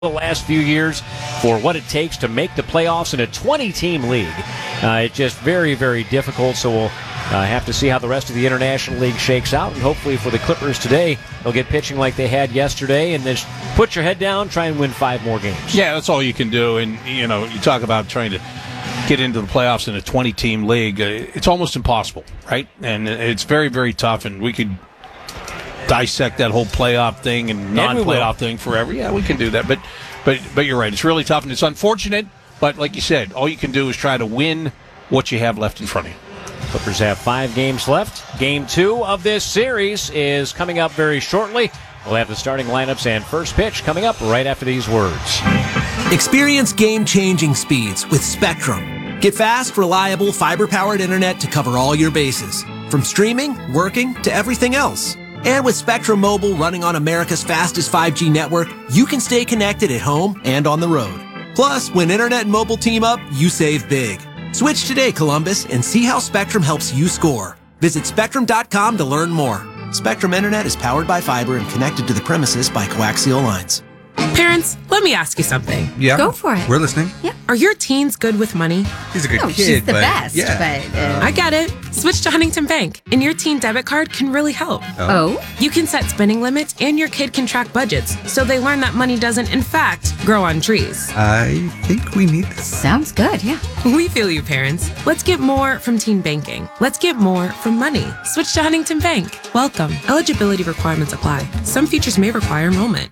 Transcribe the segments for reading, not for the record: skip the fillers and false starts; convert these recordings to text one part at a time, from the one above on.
the last few years for what it takes to make the playoffs in a 20-team league. It's just very, very difficult, so we'll have to see how the rest of the International League shakes out, and hopefully for the Clippers today, they'll get pitching like they had yesterday, and then put your head down, try and win 5 more games. Yeah, that's all you can do, and, you talk about trying to get into the playoffs in a 20-team league. It's almost impossible, right? And it's very, very tough, and we could dissect that whole playoff thing and non-playoff thing forever. Yeah, we can do that, but you're right. It's really tough, and it's unfortunate, but like you said, all you can do is try to win what you have left in front of you. Clippers have 5 games left. Game 2 of this series is coming up very shortly. We'll have the starting lineups and first pitch coming up right after these words. Experience game-changing speeds with Spectrum. Get fast, reliable, fiber-powered internet to cover all your bases, from streaming, working, to everything else. And with Spectrum Mobile running on America's fastest 5G network, you can stay connected at home and on the road. Plus, when internet and mobile team up, you save big. Switch today, Columbus, and see how Spectrum helps you score. Visit Spectrum.com to learn more. Spectrum Internet is powered by fiber and connected to the premises by coaxial lines. Parents, let me ask you something. Yeah. Go for it. We're listening. Yeah. Are your teens good with money? He's a good kid, she's the but best. Yeah. But, I get it. Switch to Huntington Bank, and your teen debit card can really help. Oh? You can set spending limits, and your kid can track budgets, so they learn that money doesn't, in fact, grow on trees. I think we need this. Sounds good, yeah. We feel you, parents. Let's get more from teen banking. Let's get more from money. Switch to Huntington Bank. Welcome. Eligibility requirements apply. Some features may require enrollment.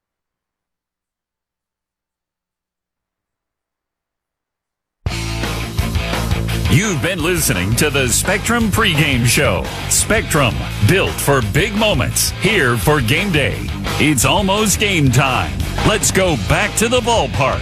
You've been listening to the Spectrum pregame show. Spectrum, built for big moments, here for game day. It's almost game time. Let's go back to the ballpark.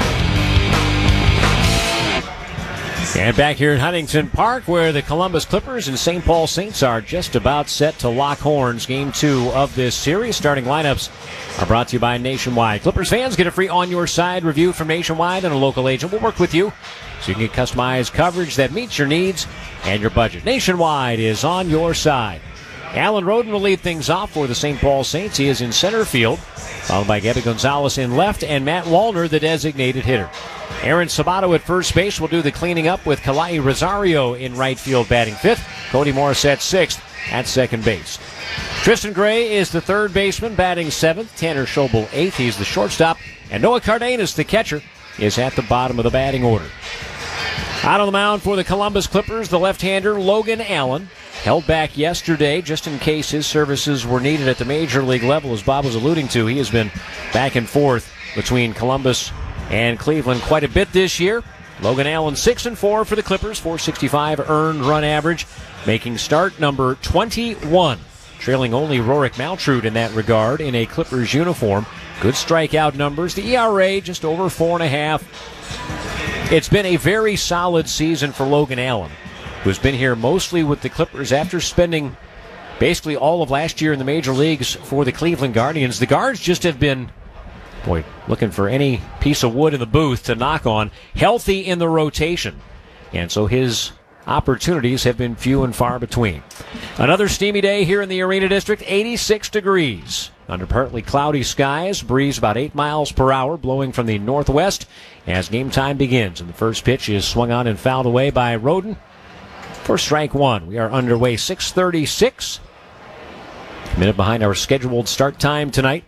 And back here at Huntington Park, where the Columbus Clippers and St. Paul Saints are just about set to lock horns. Game 2 of this series. Starting lineups are brought to you by Nationwide. Clippers fans, get a free on-your-side review from Nationwide, and a local agent will work with you so you can get customized coverage that meets your needs and your budget. Nationwide is on your side. Alan Roden will lead things off for the St. Paul Saints. He is in center field, followed by Gabby Gonzalez in left, and Matt Wallner, the designated hitter. Aaron Sabato at first base will do the cleaning up with Kalai Rosario in right field batting 5th. Cody Morissette 6th at second base. Tristan Gray is the third baseman batting 7th. Tanner Schobel 8th. He's the shortstop. And Noah Cardenas, the catcher, is at the bottom of the batting order. Out on the mound for the Columbus Clippers, the left-hander Logan Allen. Held back yesterday just in case his services were needed at the major league level. As Bob was alluding to, he has been back and forth between Columbus and Cleveland quite a bit this year. Logan Allen 6-4 for the Clippers, 465 earned run average, making start number 21. Trailing only Rorik Maltrud in that regard in a Clippers uniform. Good strikeout numbers. The ERA just over 4.5. It's been a very solid season for Logan Allen, who's been here mostly with the Clippers after spending basically all of last year in the major leagues for the Cleveland Guardians. The Guards just have been, looking for any piece of wood in the booth to knock on, healthy in the rotation. And so his opportunities have been few and far between. Another steamy day here in the Arena District, 86 degrees. Under partly cloudy skies, breeze about 8 miles per hour blowing from the northwest as game time begins. And the first pitch is swung on and fouled away by Roden for strike 1. We are underway, 6:36. A minute behind our scheduled start time tonight.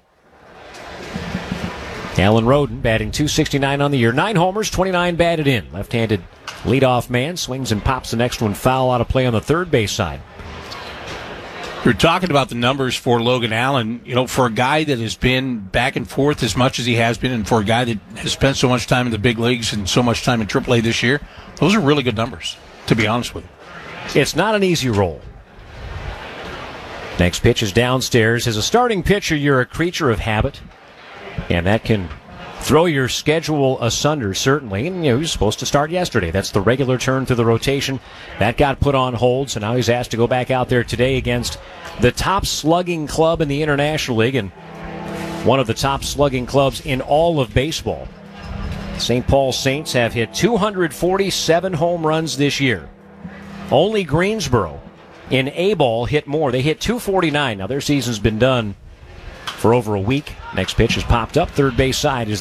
Alan Roden batting .269 on the year. 9 homers, 29 batted in. Left-handed leadoff man swings and pops the next one foul out of play on the third base side. You're talking about the numbers for Logan Allen. For a guy that has been back and forth as much as he has been, and for a guy that has spent so much time in the big leagues and so much time in AAA this year, those are really good numbers, to be honest with you. It's not an easy role. Next pitch is downstairs. As a starting pitcher, you're a creature of habit, and that can throw your schedule asunder, certainly. And, he was supposed to start yesterday. That's the regular turn through the rotation. That got put on hold, so now he's asked to go back out there today against the top slugging club in the International League and one of the top slugging clubs in all of baseball. St. Paul Saints have hit 247 home runs this year. Only Greensboro in A-ball hit more. They hit 249. Now, their season's been done for over a week. Next pitch is popped up. Third base side is